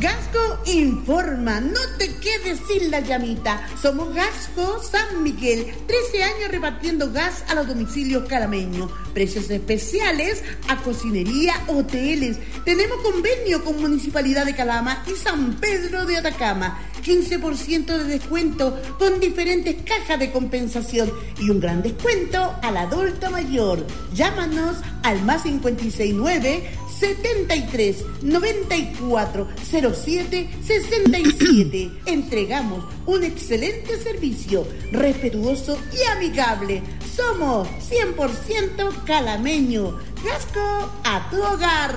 Gasco informa, no te quedes sin la llamita. Somos Gasco San Miguel, 13 años repartiendo gas a los domicilios calameños. Precios especiales a cocinería, hoteles. Tenemos convenio con Municipalidad de Calama y San Pedro de Atacama. 15% de descuento con diferentes cajas de compensación y un gran descuento al adulto mayor. Llámanos al más 569 73 94 07 67. Entregamos un excelente servicio, respetuoso y amigable. Somos 100% calameño. Gasco a tu hogar.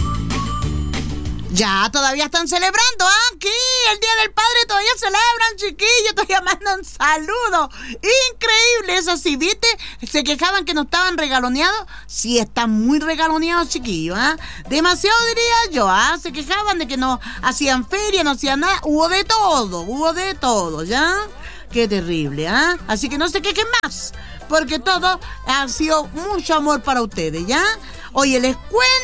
Ya, todavía están celebrando, aquí el Día del Padre todavía celebran, chiquillos, todavía mandan saludos. Increíble, eso sí, ¿viste? Se quejaban que no estaban regaloneados. Sí, están muy regaloneados, chiquillos, demasiado diría yo, se quejaban de que no hacían feria, no hacían nada. Hubo de todo, ¿ya? Qué terrible, Así que no se quejen más, porque todo ha sido mucho amor para ustedes, ¿ya? Oye, les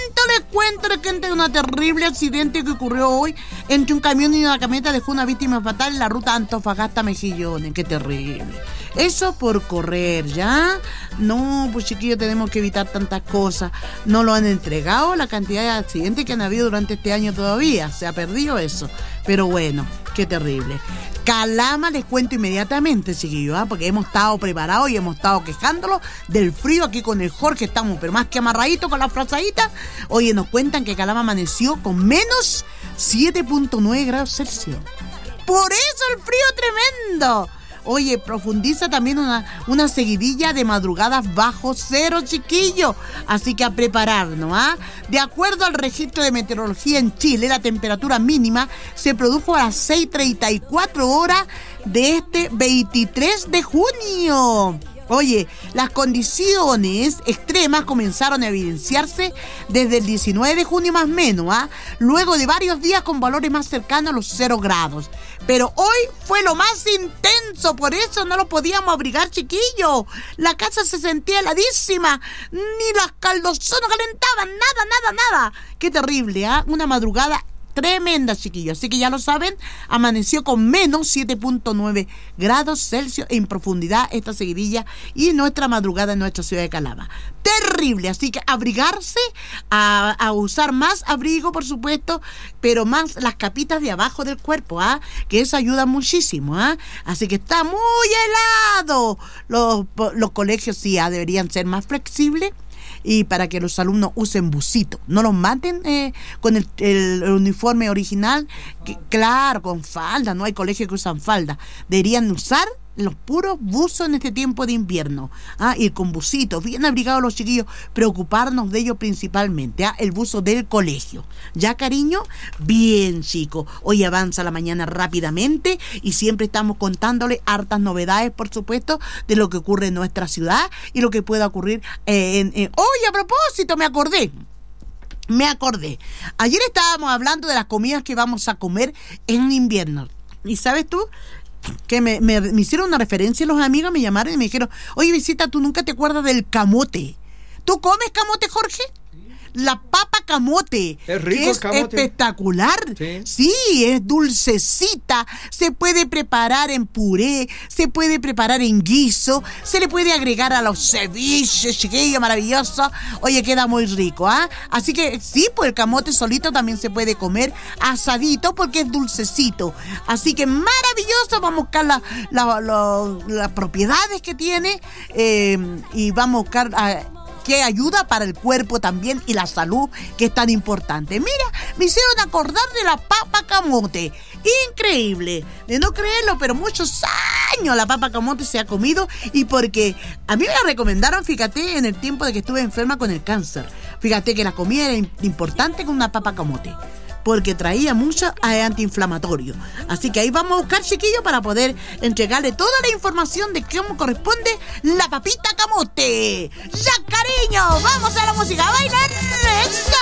cuento de un terrible accidente que ocurrió hoy entre un camión y una camioneta. Dejó una víctima fatal en la ruta Antofagasta-Mejillones. Qué terrible. Eso por correr, ¿ya? No, pues chiquillos, tenemos que evitar tantas cosas. No lo han entregado la cantidad de accidentes que han habido durante este año todavía. Se ha perdido eso. Pero bueno, qué terrible. Calama, les cuento inmediatamente, chiquillos, porque hemos estado preparados y hemos estado quejándolos del frío aquí con el Jorge. Estamos pero más que amarraditos con la frazadita. Oye, nos cuentan que Calama amaneció con menos 7.9 grados Celsius. Por eso el frío tremendo. Oye, profundiza también una seguidilla de madrugadas bajo cero, chiquillos. Así que a prepararnos, De acuerdo al registro de meteorología en Chile, la temperatura mínima se produjo a las 6:34 horas de este 23 de junio. Oye, las condiciones extremas comenzaron a evidenciarse desde el 19 de junio más o menos, luego de varios días con valores más cercanos a los 0 grados. Pero hoy fue lo más intenso, por eso no lo podíamos abrigar, chiquillos. La casa se sentía heladísima, ni las caldosonas calentaban, nada. Qué terrible, Una madrugada tremenda, chiquillos. Así que ya lo saben, amaneció con menos 7.9 grados Celsius en profundidad esta seguidilla y nuestra madrugada en nuestra ciudad de Calama. Terrible, así que abrigarse, a usar más abrigo, por supuesto, pero más las capitas de abajo del cuerpo, que eso ayuda muchísimo, Así que está muy helado. Los colegios sí deberían ser más flexibles y para que los alumnos usen busito, no los maten con el uniforme original, claro, con falda. No hay colegios que usan falda, deberían usar los puros buzos en este tiempo de invierno, ir con bucitos, bien abrigados los chiquillos, preocuparnos de ellos principalmente, el buzo del colegio. ¿Ya, cariño? Bien, chicos, hoy avanza la mañana rápidamente y siempre estamos contándole hartas novedades, por supuesto, de lo que ocurre en nuestra ciudad y lo que pueda ocurrir hoy. A propósito, me acordé. Ayer estábamos hablando de las comidas que vamos a comer en invierno. ¿Y sabes tú? Que me hicieron una referencia los amigos, me llamaron y me dijeron: oye, Visita, ¿tú nunca te acuerdas del camote? ¿Tú comes camote, Jorge? La papa camote, es rico, que es camote. Espectacular. Sí, es dulcecita. Se puede preparar en puré, se puede preparar en guiso, se le puede agregar a los ceviches, chiquillo, maravilloso. Oye, queda muy rico, Así que sí, pues el camote solito también se puede comer asadito porque es dulcecito. Así que maravilloso. Vamos a buscar las propiedades que tiene y vamos a buscar que ayuda para el cuerpo también y la salud, que es tan importante. Mira, me hicieron acordar de la papa camote. Increíble, de no creerlo, pero muchos años la papa camote se ha comido, y porque a mí me la recomendaron, fíjate, en el tiempo de que estuve enferma con el cáncer. Fíjate que la comida era importante con una papa camote, porque traía mucho antiinflamatorio. Así que ahí vamos a buscar, chiquillos, para poder entregarle toda la información de cómo corresponde la papita camote. ¡Ya, cariño! ¡Vamos a la música! ¡A bailar! ¡Eso!